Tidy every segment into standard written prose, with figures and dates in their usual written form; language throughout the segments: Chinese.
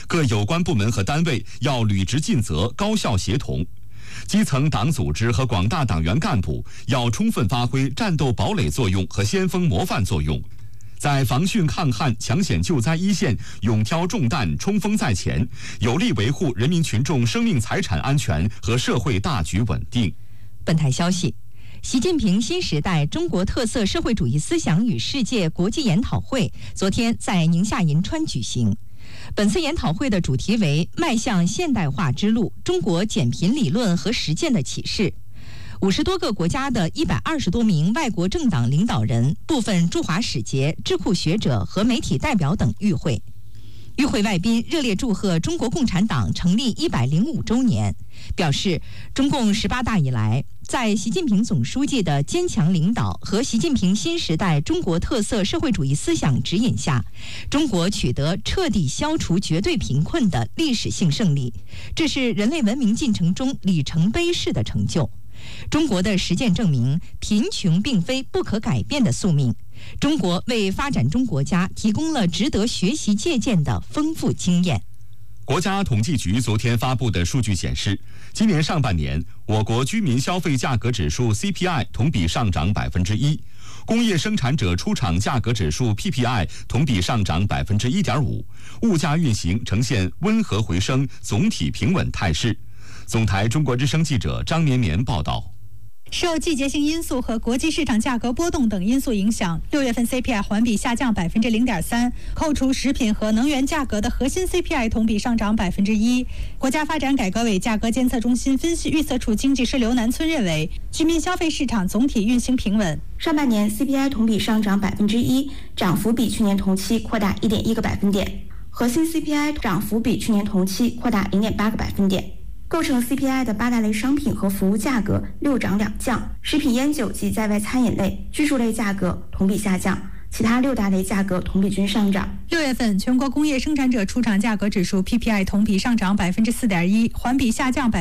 各有关部门和单位要履职尽责、高效协同。基层党组织和广大党员干部要充分发挥战斗堡垒作用和先锋模范作用，在防汛抗旱、抢险救灾一线勇挑重担、冲锋在前，有力维护人民群众生命财产安全和社会大局稳定。 本台消息，习近平新时代中国特色社会主义思想与世界国际研讨会昨天在宁夏银川举行。本次研讨会的主题为迈向现代化之路：中国减贫理论和实践的启示。50多个国家的120多名外国政党领导人、部分驻华使节、智库学者和媒体代表等与会。与会外宾热烈祝贺中国共产党成立105周年，表示中共18大以来，在习近平总书记的坚强领导和习近平新时代中国特色社会主义思想指引下，中国取得彻底消除绝对贫困的历史性胜利，这是人类文明进程中里程碑式的成就。中国的实践证明，贫穷并非不可改变的宿命。中国为发展中国家提供了值得学习借鉴的丰富经验。 国家统计局昨天发布的数据显示，今年上半年，我国居民消费价格指数 CPI 同比上涨1%，工业生产者出厂价格指数 PPI 同比上涨1.5%，物价运行呈现温和回升、总体平稳态势。总台中国之声记者张绵绵报道。 受季节性因素和国际市场价格波动等因素影响，6月份 CPI 环比下降0.3%，扣除食品和能源价格的核心 CPI 同比上涨1%。国家发展改革委价格监测中心分析预测处经济师刘南村认为，居民消费市场总体运行平稳。 上半年 CPI 同比上涨1%，涨幅比去年同期扩大1.1个百分点，核心 CPI 涨幅比去年同期扩大0.8个百分点。构成 CPI 的8大类商品和服务价格6涨2降，食品烟酒及在外餐饮类、居住类价格同比下降，其他6大类价格同比均上涨。 6月份全国工业生产者出厂价格指数 PPI 同比上涨4.1%，环比下降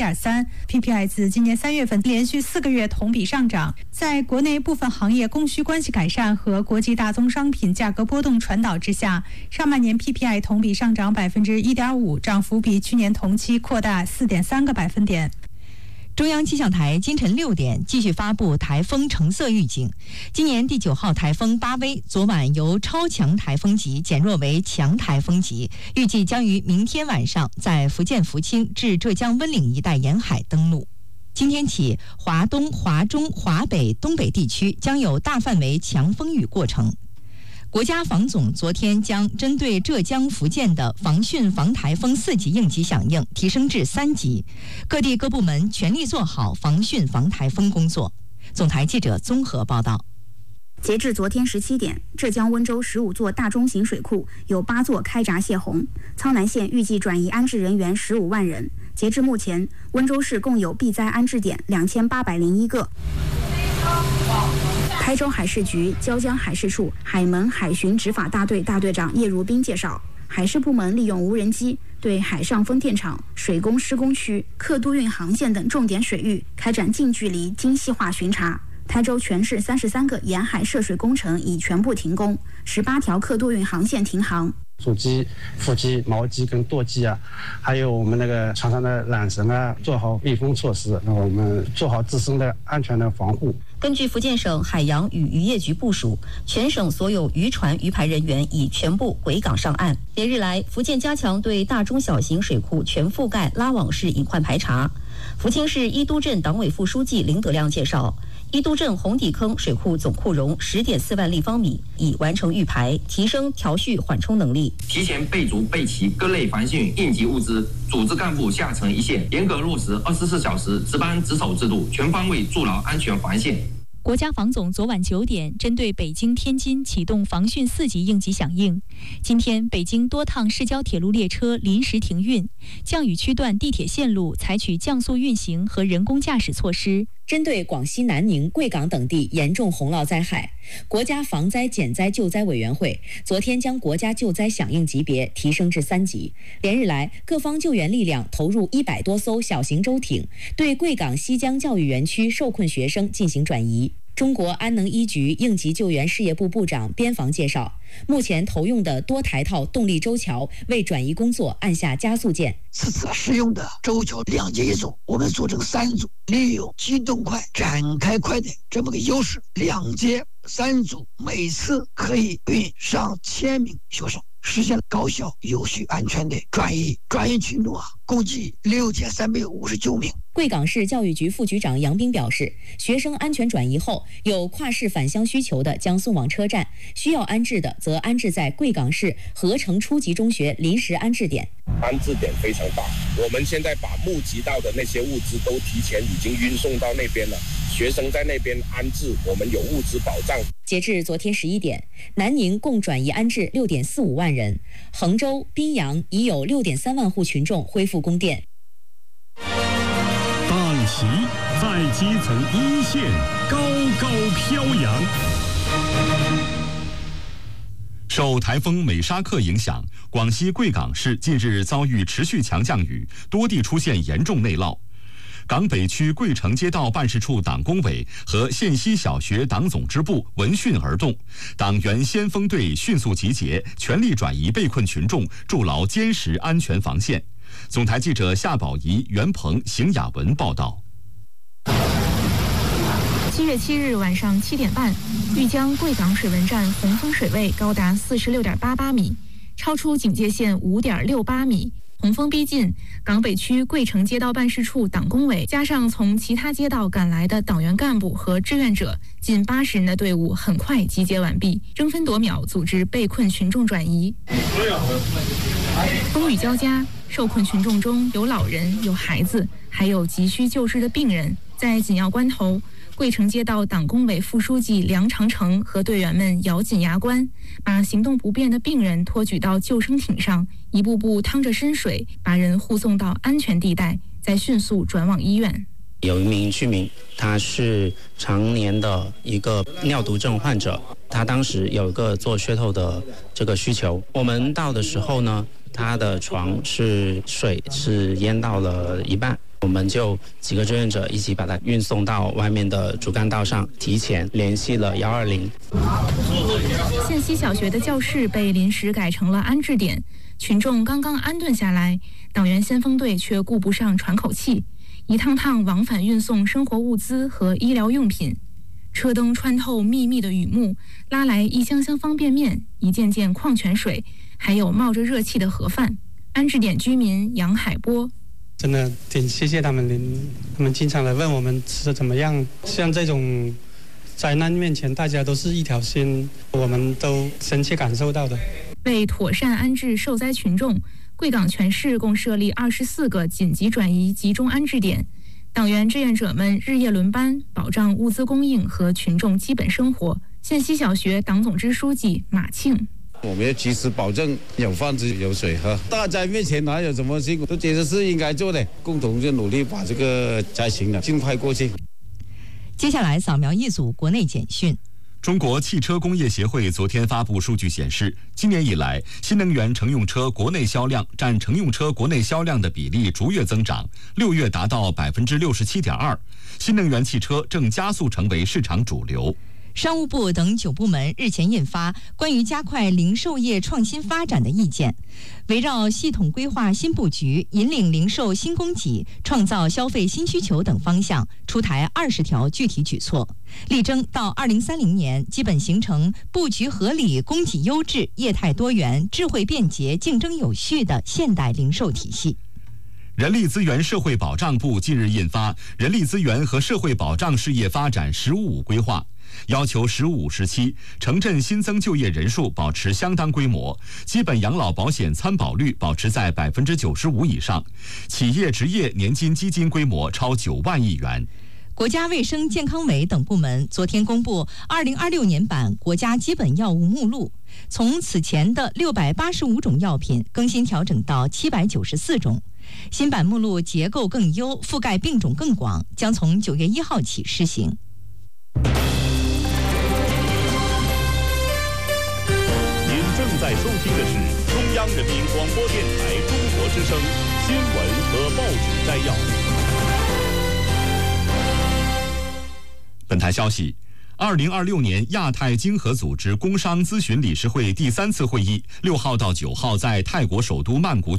0.3%。PPI 自今年3月份连续4个月同比上涨。在国内部分行业供需关系改善和国际大宗商品价格波动传导之下，上半年 PPI 同比上涨1.5%，涨幅比去年同期扩大4.3个百分点。 中央气象台今晨6点继续发布台风橙色预警。今年第9号台风巴威昨晚由超强台风级减弱为强台风级，预计将于明天晚上在福建福清至浙江温岭一带沿海登陆。今天起，华东、华中、华北、东北地区将有大范围强风雨过程。国家防总昨天将针对浙江、福建的防汛防台风4级应急响应提升至3级，各地各部门全力做好防汛防台风工作。总台记者综合报道。 截至昨天17点，浙江温州15座大中型水库有8座开闸泄洪，苍南县预计转移安置人员15万人。截至目前，温州市共有避灾安置点2801个。台州海事局椒江海事处海门海巡执法大队大队长叶如斌介绍，海事部门利用无人机对海上风电场、水工施工区、客渡运航线等重点水域开展近距离精细化巡查。台州全市33个沿海涉水工程已全部停工，18条客渡运航线停航。 主机、副机、锚机跟舵机啊，还有我们那个船上的缆绳啊，做好避风措施，让我们做好自身的安全的防护。 根据福建省海洋与渔业局部署，全省所有渔船渔排人员已全部回港上岸。连日来，福建加强对大中小型水库全覆盖拉网式隐患排查。福清市伊都镇党委副书记林德亮介绍，伊都镇红底坑水库总库容10.4万立方米，已完成预排，提升调蓄缓冲能力。 提前备足备齐各类防汛应急物资，组织干部下沉一线，严格落实24小时值班值守制度，全方位筑牢安全防线。 国家防总昨晚9点针对北京、天津启动防汛4级应急响应。今天，北京多趟市郊铁路列车临时停运，降雨区段地铁线路采取降速运行和人工驾驶措施。 针对广西南宁、贵港等地严重洪涝灾害，国家防灾减灾救灾委员会昨天将国家救灾响应级别提升至3级。连日来，各方救援力量投入100多艘小型舟艇，对贵港西江教育园区受困学生进行转移。 中国安能医局应急救援事业部部长边防介绍，目前投用的多台套动力轴桥为转移工作按下加速键。 此次使用的轴桥2节一组，我们组成3组，利用机动快、展开快的这么个优势，2节3组，每次可以运上1000名学生，实现高效、有序、安全的转移群众共计6359名。 贵港市教育局副局长杨斌表示，学生安全转移后，有跨市返乡需求的将送往车站，需要安置的则安置在贵港市合成初级中学临时安置点。 安置点非常大，我们现在把募集到的那些物资都提前已经运送到那边了，学生在那边安置，我们有物资保障。 截至昨天11点，南宁共转移安置6.45万人，衡州、宾阳已有6.3万户群众恢复供电。 党旗在基层一线高高飘扬。 受台风美沙克影响，广西贵港市近日遭遇持续强降雨，多地出现严重内涝。港北区桂城街道办事处党工委和县西小学党总支部闻讯而动，党员先锋队迅速集结，全力转移被困群众，筑牢坚实安全防线。总台记者夏宝仪、袁鹏、邢雅文报道。 7月7日晚上7点半，玉江贵港水文站洪峰水位高达46.88米，超出警戒线5.68米。洪峰逼近，港北区桂城街道办事处党工委加上从其他街道赶来的党员干部和志愿者，近80人的队伍很快集结完毕，争分夺秒组织被困群众转移。风雨交加，受困群众中有老人、有孩子，还有急需救治的病人。在紧要关头，桂城街道党工委副书记梁长成和队员们咬紧牙关，把行动不便的病人托举到救生艇上，一步步趟着深水，把人护送到安全地带，再迅速转往医院。 有一名居民，他是常年的一个尿毒症患者，他当时有一个做血透的这个需求。我们到的时候呢，他的床是水是淹到了一半。我们就几个志愿者一起把它运送到外面的主干道上，提前联系了120。 县西小学的教室被临时改成了安置点，群众刚刚安顿下来，党员先锋队却顾不上喘口气，一趟趟往返运送生活物资和医疗用品。车灯穿透密密的雨幕，拉来一箱箱方便面，一件件矿泉水，还有冒着热气的盒饭。安置点居民杨海波。 真的挺谢谢他们，他们经常来问我们吃的怎么样。像这种灾难面前，大家都是一条心，我们都深切感受到的。 为妥善安置受灾群众，贵港全市共设立24个紧急转移集中安置点，党员志愿者们日夜轮班，保障物资供应和群众基本生活。县西小学党总支书记马庆。 我们要及时保证有饭吃有水喝，大灾面前哪有什么辛苦，都觉得是应该做的，共同就努力把这个灾情尽快过去。 接下来扫描一组国内简讯。 中国汽车工业协会昨天发布数据显示，今年以来，新能源乘用车国内销量占乘用车国内销量的比例逐月增长，6月达到67.2%，新能源汽车正加速成为市场主流。 商务部等9部门日前印发关于加快零售业创新发展的意见，围绕系统规划新布局、引领零售新供给、创造消费新需求等方向，出台20条具体举措，力争到2030年基本形成布局合理、供给优质、业态多元、智慧便捷、竞争有序的现代零售体系。 人力资源社会保障部近日印发《人力资源和社会保障事业发展“十五五”规划》，要求“十五五”时期城镇新增就业人数保持相当规模，基本养老保险参保率保持在95%以上，企业职业年金基金规模超9万亿元。 国家卫生健康委等部门昨天公布2026年版国家基本药物目录，从此前的685种药品更新调整到794种。新版目录结构更优，覆盖病种更广，将从9月1号起施行。 您正在收听的是中央人民广播电台中国之声新闻和报纸摘要。 本台消息 2026年亚太经合组织工商咨询理事会第3次会议6号到9号在泰国首都曼谷